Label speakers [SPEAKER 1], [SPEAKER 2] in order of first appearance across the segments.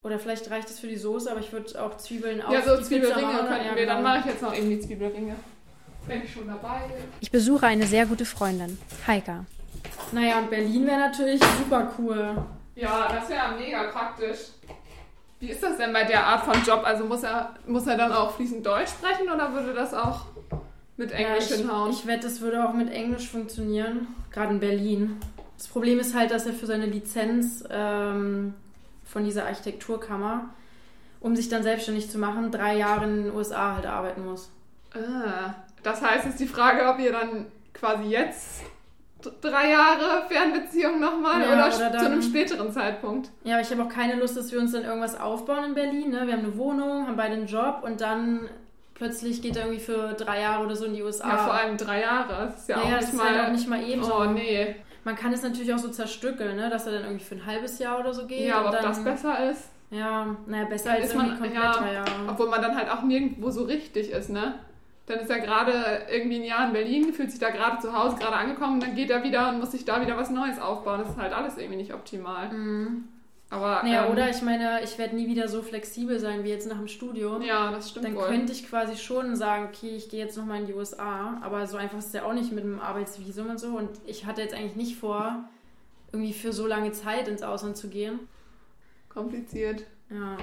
[SPEAKER 1] Oder vielleicht reicht es für die Soße, aber ich würde auch Zwiebeln auf
[SPEAKER 2] Ja, so
[SPEAKER 1] die
[SPEAKER 2] Zwiebelringe
[SPEAKER 1] Pizza machen.
[SPEAKER 2] könnten
[SPEAKER 1] Ja,
[SPEAKER 2] wir.
[SPEAKER 1] genau.
[SPEAKER 2] Dann mache ich jetzt noch eben die Zwiebelringe. Wenn ich schon dabei bin.
[SPEAKER 3] Ich besuche eine sehr gute Freundin, Heika.
[SPEAKER 1] Naja, und Berlin wäre natürlich super cool.
[SPEAKER 2] Ja, das wäre mega praktisch. Wie ist das denn bei der Art von Job? Also muss er dann auch fließend Deutsch sprechen oder würde das auch mit Englisch hinhauen?
[SPEAKER 1] Ich wette, es würde auch mit Englisch funktionieren, gerade in Berlin. Das Problem ist halt, dass er für seine Lizenz von dieser Architekturkammer, um sich dann selbstständig zu machen, 3 Jahre in den USA halt arbeiten muss.
[SPEAKER 2] Das heißt, ist die Frage, ob ihr dann quasi jetzt 3 Jahre Fernbeziehung nochmal oder zu einem späteren Zeitpunkt?
[SPEAKER 1] Ja, aber ich habe auch keine Lust, dass wir uns dann irgendwas aufbauen in Berlin. Ne? Wir haben eine Wohnung, haben beide einen Job und dann plötzlich geht er irgendwie für 3 Jahre oder so in die USA.
[SPEAKER 2] Ja, vor allem 3 Jahre. Das ist ja auch
[SPEAKER 1] das
[SPEAKER 2] nicht
[SPEAKER 1] ist
[SPEAKER 2] mal...
[SPEAKER 1] halt auch nicht mal eben so.
[SPEAKER 2] Oh, nee.
[SPEAKER 1] Man kann es natürlich auch so zerstückeln, ne? Dass er dann irgendwie für ein halbes Jahr oder so geht.
[SPEAKER 2] Ja, aber
[SPEAKER 1] und
[SPEAKER 2] ob
[SPEAKER 1] dann,
[SPEAKER 2] das besser ist?
[SPEAKER 1] Ja, naja, besser als irgendwie komplett 3 Jahre.
[SPEAKER 2] Obwohl man dann halt auch nirgendwo so richtig ist, ne? Dann ist er gerade irgendwie ein Jahr in Berlin, fühlt sich da gerade zu Hause, gerade angekommen, dann geht er wieder und muss sich da wieder was Neues aufbauen. Das ist halt alles irgendwie nicht optimal.
[SPEAKER 1] Mhm.
[SPEAKER 2] Aber,
[SPEAKER 1] naja, oder ich meine, ich werde nie wieder so flexibel sein wie jetzt nach dem Studium.
[SPEAKER 2] Ja, das stimmt
[SPEAKER 1] dann
[SPEAKER 2] wohl.
[SPEAKER 1] Dann könnte ich quasi schon sagen, okay, ich gehe jetzt nochmal in die USA. Aber so einfach ist es ja auch nicht mit dem Arbeitsvisum und so. Und ich hatte jetzt eigentlich nicht vor, irgendwie für so lange Zeit ins Ausland zu gehen.
[SPEAKER 2] Kompliziert.
[SPEAKER 1] Ja.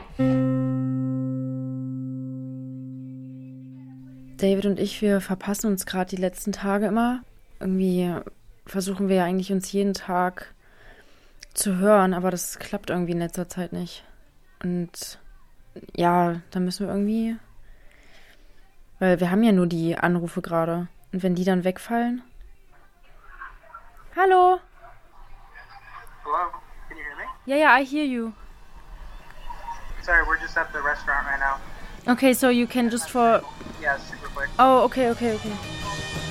[SPEAKER 3] David und ich, wir verpassen uns gerade die letzten Tage immer. Irgendwie versuchen wir ja eigentlich uns jeden Tag zu hören, aber das klappt irgendwie in letzter Zeit nicht. Und ja, da müssen wir irgendwie, weil wir haben ja nur die Anrufe gerade. Und wenn die dann wegfallen? Hallo?
[SPEAKER 4] Hello, can you hear me?
[SPEAKER 3] Yeah, I hear you.
[SPEAKER 4] Sorry, we're just at the restaurant right now.
[SPEAKER 3] Okay, so you can just for...
[SPEAKER 4] Yeah, super quick.
[SPEAKER 3] Oh, okay.